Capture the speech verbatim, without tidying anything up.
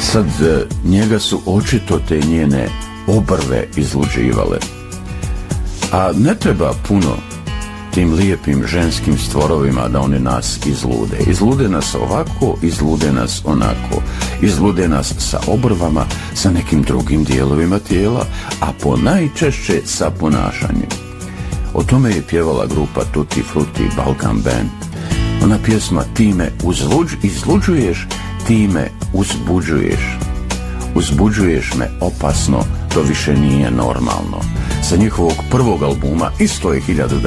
sad, njega su očito te njene obrve izluđivale. A ne treba puno tim lijepim ženskim stvorovima da oni nas izlude. Izlude nas ovako, izlude nas onako. Izlude nas sa obrvama, sa nekim drugim dijelovima tijela, a po najčešće sa ponašanjem. O tome je pjevala grupa Tutti Frutti Balkan Band. Ona pjesma ti me uzluđ, izluđuješ, ti me uzbuđuješ. Uzbuđuješ me opasno, to više nije normalno. Sa njihovog prvog albuma, isto je hiljadu